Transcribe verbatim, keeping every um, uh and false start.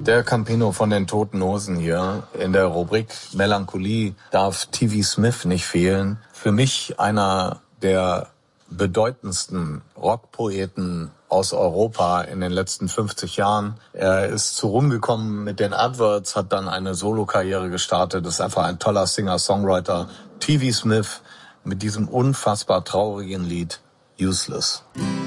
Der Campino von den Toten Hosen hier. In der Rubrik Melancholie darf T V Smith nicht fehlen. Für mich einer der bedeutendsten Rockpoeten aus Europa in den letzten fünfzig Jahren. Er ist zu Ruhm gekommen mit den Adverts, hat dann eine Solokarriere gestartet. Ist einfach ein toller Singer-Songwriter. T V Smith mit diesem unfassbar traurigen Lied Useless.